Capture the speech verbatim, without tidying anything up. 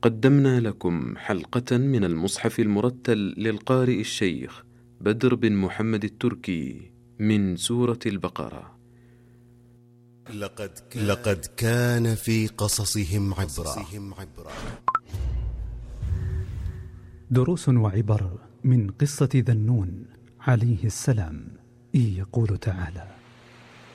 قدمنا لكم حلقة من المصحف المرتل للقارئ الشيخ بدر بن محمد التركي من سورة البقرة. لقد كان, لقد كان في قصصهم عبرة. دروس وعبر من قصة ذنون عليه السلام. يقول تعالى: